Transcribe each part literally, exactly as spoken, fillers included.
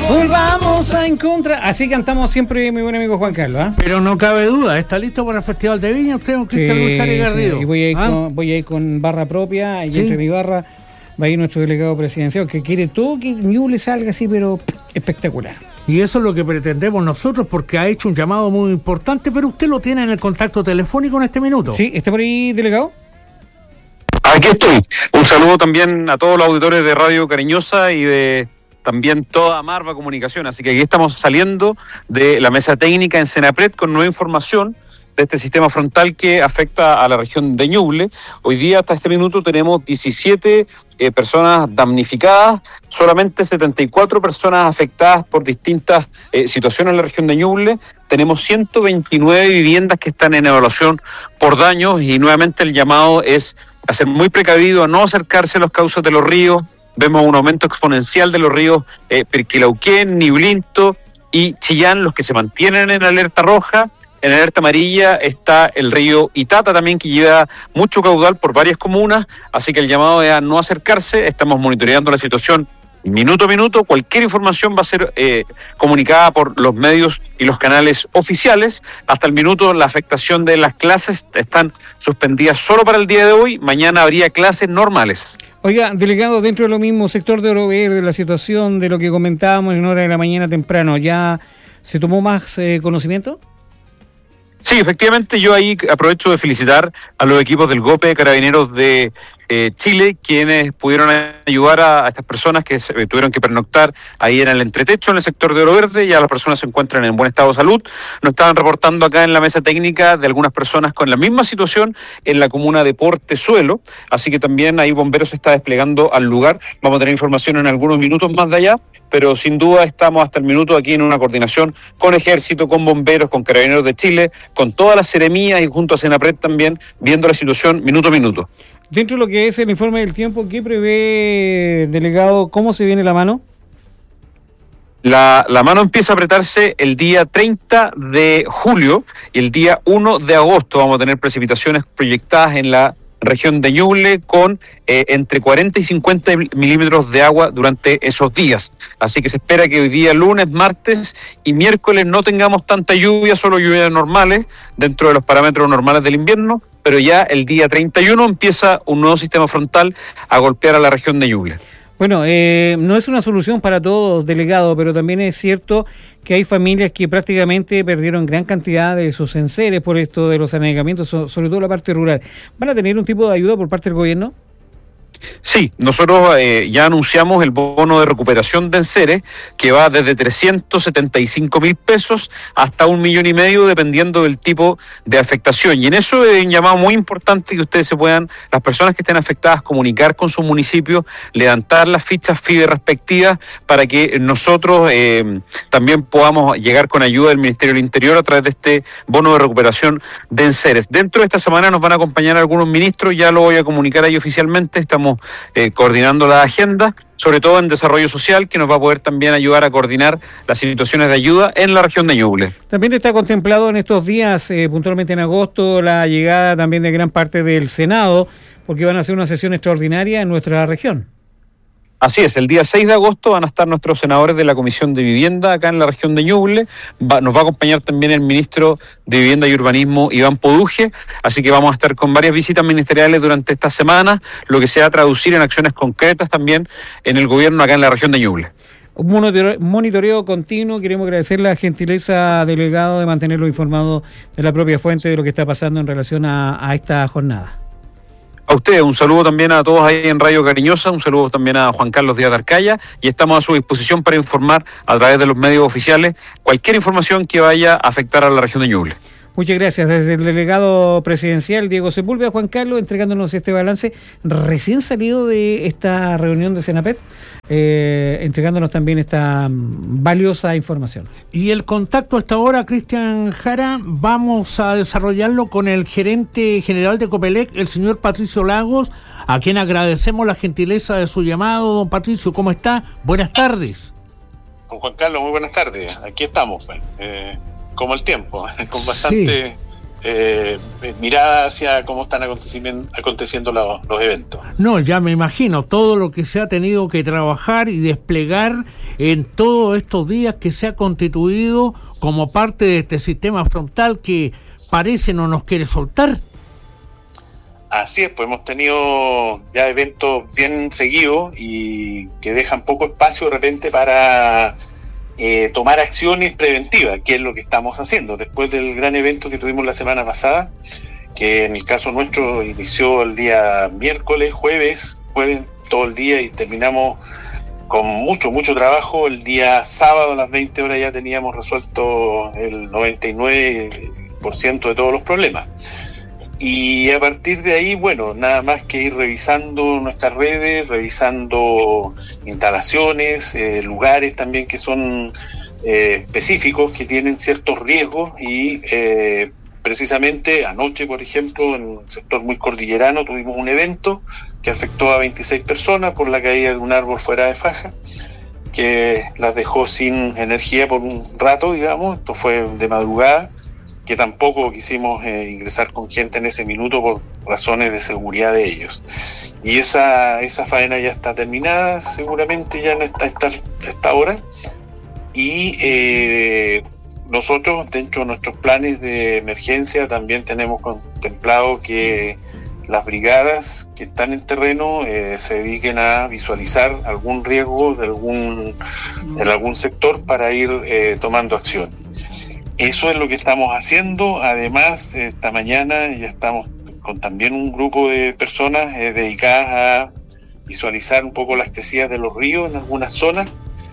Volvamos a encontrar. Así cantamos siempre mi buen amigo Juan Carlos, ¿eh? Pero no cabe duda, ¿está listo para el Festival de Viña usted, don Cristian Luis Jara Garrido? Sí, y voy a, ir ¿Ah? con, voy a ir con barra propia, y ¿Sí? entre mi barra va a ir nuestro delegado presidencial, que quiere todo que Ñuble salga así, pero espectacular. Y eso es lo que pretendemos nosotros, porque ha hecho un llamado muy importante, pero usted lo tiene en el contacto telefónico en este minuto. Sí, ¿está por ahí, delegado? Aquí estoy. Un saludo también a todos los auditores de Radio Cariñosa y de también toda Marva Comunicación. Así que aquí estamos saliendo de la mesa técnica en Senapred con nueva información de este sistema frontal que afecta a la región de Ñuble. Hoy día, hasta este minuto, tenemos diecisiete eh, personas damnificadas, solamente setenta y cuatro personas afectadas por distintas eh, situaciones en la región de Ñuble. Tenemos ciento veintinueve viviendas que están en evaluación por daños, y nuevamente el llamado es a ser muy precavido, a no acercarse a los cauces de los ríos. Vemos un aumento exponencial de los ríos eh, Pirquilauquén, Niblinto y Chillán, los que se mantienen en alerta roja. En alerta amarilla está el río Itata también, que lleva mucho caudal por varias comunas, así que el llamado es a no acercarse. Estamos monitoreando la situación minuto a minuto. Cualquier información va a ser eh, comunicada por los medios y los canales oficiales. Hasta el minuto, la afectación de las clases están suspendidas solo para el día de hoy. Mañana habría clases normales. Oiga, delegado, dentro de lo mismo sector de Oro Verde, la situación de lo que comentábamos en hora de la mañana temprano, ¿ya se tomó más eh, conocimiento? Sí, efectivamente, yo ahí aprovecho de felicitar a los equipos del GOPE de Carabineros de eh, Chile, quienes pudieron ayudar a, a estas personas que se, eh, tuvieron que pernoctar ahí en el entretecho, en el sector de Oro Verde. Ya las personas se encuentran en buen estado de salud. Nos estaban reportando acá en la mesa técnica de algunas personas con la misma situación en la comuna de Portezuelo, así que también ahí Bomberos se está desplegando al lugar. Vamos a tener información en algunos minutos más de allá, pero sin duda estamos hasta el minuto aquí en una coordinación con Ejército, con Bomberos, con Carabineros de Chile, con todas las seremías y junto a Senapred también, viendo la situación minuto a minuto. Dentro de lo que es el informe del tiempo, ¿qué prevé, delegado? ¿Cómo se viene la mano? La, la mano empieza a apretarse el día treinta de julio y el día uno de agosto vamos a tener precipitaciones proyectadas en la región de Ñuble con eh, entre cuarenta y cincuenta milímetros de agua durante esos días. Así que se espera que hoy día, lunes, martes y miércoles no tengamos tanta lluvia, solo lluvias normales dentro de los parámetros normales del invierno, pero ya el día treinta y uno empieza un nuevo sistema frontal a golpear a la región de Ñuble. Bueno, eh, no es una solución para todos, delegado, pero también es cierto que hay familias que prácticamente perdieron gran cantidad de sus enseres por esto de los anegamientos, so, sobre todo la parte rural. ¿Van a tener un tipo de ayuda por parte del gobierno? Sí, nosotros eh, ya anunciamos el bono de recuperación de enseres, que va desde trescientos setenta y cinco mil pesos hasta un millón y medio, dependiendo del tipo de afectación. Y en eso es un llamado muy importante que ustedes se puedan, las personas que estén afectadas, comunicar con su municipio, levantar las fichas F I D E respectivas para que nosotros eh, también podamos llegar con ayuda del Ministerio del Interior a través de este bono de recuperación de enseres. Dentro de esta semana nos van a acompañar algunos ministros, ya lo voy a comunicar ahí oficialmente. Estamos Eh, coordinando la agenda, sobre todo en desarrollo social, que nos va a poder también ayudar a coordinar las situaciones de ayuda en la región de Ñuble. También está contemplado en estos días, eh, puntualmente en agosto, la llegada también de gran parte del Senado, porque van a hacer una sesión extraordinaria en nuestra región. Así es, el día seis de agosto van a estar nuestros senadores de la Comisión de Vivienda acá en la región de Ñuble. Va, nos va a acompañar también el ministro de Vivienda y Urbanismo, Iván Poduje, así que vamos a estar con varias visitas ministeriales durante esta semana, lo que se va a traducir en acciones concretas también en el gobierno acá en la región de Ñuble. Un monitoreo, monitoreo continuo. Queremos agradecer la gentileza, delegado, de mantenerlo informado de la propia fuente de lo que está pasando en relación a, a esta jornada. A ustedes, un saludo también a todos ahí en Radio Cariñosa, un saludo también a Juan Carlos Díaz de Arcaya, y estamos a su disposición para informar a través de los medios oficiales cualquier información que vaya a afectar a la región de Ñuble. Muchas gracias. Desde el delegado presidencial, Diego Sepúlveda, Juan Carlos, entregándonos este balance recién salido de esta reunión de Senapred, eh, entregándonos también esta um, valiosa información. Y el contacto hasta ahora, Cristian Jara, vamos a desarrollarlo con el gerente general de Copelec, el señor Patricio Lagos, a quien agradecemos la gentileza de su llamado. Don Patricio, ¿cómo está? Buenas tardes. Don Juan Carlos, muy buenas tardes. Aquí estamos, bueno, eh, como el tiempo, con bastante, sí. eh, mirada hacia cómo están aconteciendo, aconteciendo los, los eventos. No, ya me imagino todo lo que se ha tenido que trabajar y desplegar en todos estos días que se ha constituido como parte de este sistema frontal que parece no nos quiere soltar. Así es, pues hemos tenido ya eventos bien seguidos y que dejan poco espacio de repente para eh, tomar acciones preventivas, que es lo que estamos haciendo. Después del gran evento que tuvimos la semana pasada, que en el caso nuestro inició el día miércoles, jueves, jueves todo el día y terminamos con mucho, mucho trabajo. El día sábado a las veinte horas ya teníamos resuelto el noventa y nueve por ciento de todos los problemas. Y a partir de ahí, bueno, nada más que ir revisando nuestras redes, revisando instalaciones, eh, lugares también que son eh, específicos, que tienen ciertos riesgos y eh, precisamente anoche, por ejemplo, en el sector muy cordillerano tuvimos un evento que afectó a veintiséis personas por la caída de un árbol fuera de faja, que las dejó sin energía por un rato, digamos. Esto fue de madrugada, que tampoco quisimos eh, ingresar con gente en ese minuto por razones de seguridad de ellos. Y esa esa faena ya está terminada, seguramente ya en esta, esta, esta hora. Y eh, nosotros, dentro de nuestros planes de emergencia, también tenemos contemplado que las brigadas que están en terreno eh, se dediquen a visualizar algún riesgo de algún, en algún sector para ir eh, tomando acción. Eso es lo que estamos haciendo. Además, esta mañana ya estamos con también un grupo de personas eh, dedicadas a visualizar un poco las crecidas de los ríos en algunas zonas,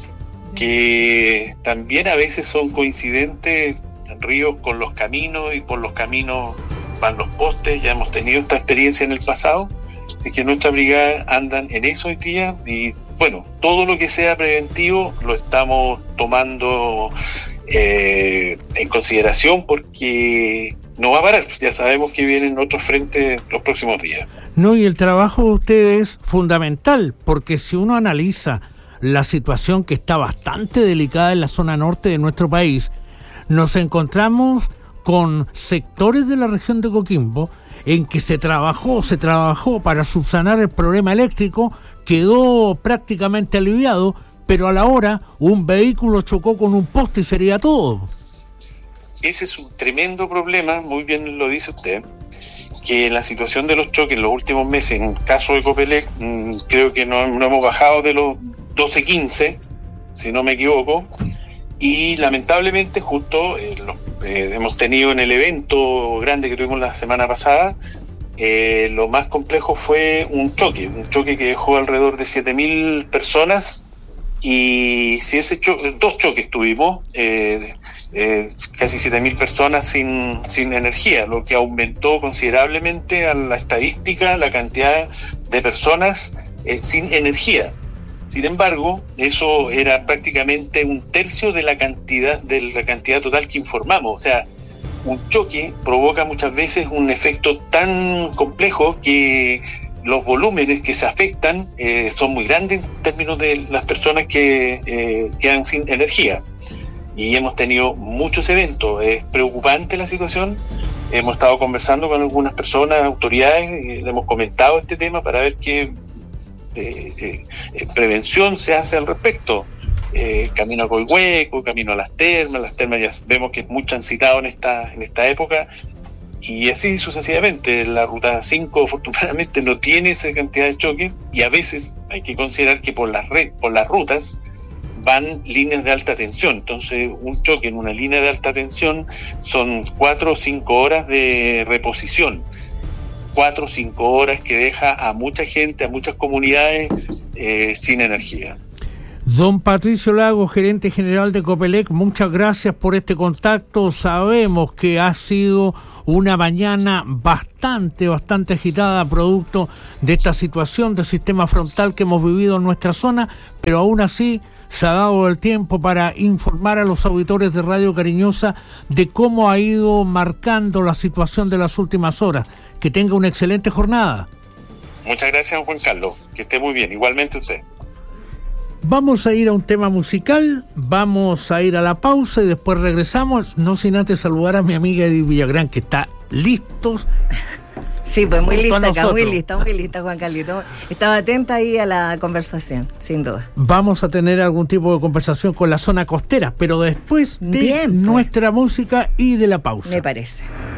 que también a veces son coincidentes ríos con los caminos, y por los caminos van los postes. Ya hemos tenido esta experiencia en el pasado, así que nuestra brigada andan en eso hoy día. Y bueno, todo lo que sea preventivo lo estamos tomando Eh, en consideración, porque no va a parar. Ya sabemos que vienen otros frentes los próximos días. No, y el trabajo de ustedes es fundamental, porque si uno analiza la situación que está bastante delicada en la zona norte de nuestro país, nos encontramos con sectores de la región de Coquimbo en que se trabajó, se trabajó para subsanar el problema eléctrico, quedó prácticamente aliviado, pero a la hora un vehículo chocó con un poste y sería todo. Ese es un tremendo problema, muy bien lo dice usted, que la situación de los choques en los últimos meses, en el caso de Copelec, mmm, creo que no, no hemos bajado de los doce quince, si no me equivoco, y lamentablemente justo eh, los, eh, hemos tenido en el evento grande que tuvimos la semana pasada, eh, lo más complejo fue un choque, un choque que dejó alrededor de siete mil personas. Y si ese cho- dos choques tuvimos, eh, eh, casi siete mil personas sin, sin energía, lo que aumentó considerablemente a la estadística la cantidad de personas eh, sin energía. Sin embargo, eso era prácticamente un tercio de la cantidad de la cantidad total que informamos. O sea, un choque provoca muchas veces un efecto tan complejo que los volúmenes que se afectan eh, son muy grandes en términos de las personas que eh, quedan sin energía. Y hemos tenido muchos eventos. Es preocupante la situación. Hemos estado conversando con algunas personas, autoridades, y le hemos comentado este tema para ver qué eh, eh, prevención se hace al respecto. Eh, camino a Coihueco, camino a las termas. Las termas ya vemos que es muy transitado en esta, en esta época. Y así sucesivamente. La ruta cinco afortunadamente no tiene esa cantidad de choques, y a veces hay que considerar que por las red, por las rutas van líneas de alta tensión. Entonces un choque en una línea de alta tensión son cuatro o cinco horas de reposición, cuatro o cinco horas que deja a mucha gente, a muchas comunidades eh, sin energía. Don Patricio Lagos, gerente general de Copelec, muchas gracias por este contacto. Sabemos que ha sido una mañana bastante, bastante agitada producto de esta situación de sistema frontal que hemos vivido en nuestra zona, pero aún así se ha dado el tiempo para informar a los auditores de Radio Cariñosa de cómo ha ido marcando la situación de las últimas horas. Que tenga una excelente jornada. Muchas gracias, Juan Carlos. Que esté muy bien. Igualmente usted. Vamos a ir a un tema musical, vamos a ir a la pausa y después regresamos, no sin antes saludar a mi amiga Edith Villagrán, que está listos. Sí, pues muy lista acá, muy lista, muy lista, Juan Carlito. Estaba atenta ahí a la conversación, sin duda. Vamos a tener algún tipo de conversación con la zona costera, pero después de Bien, pues. nuestra música y de la pausa. Me parece.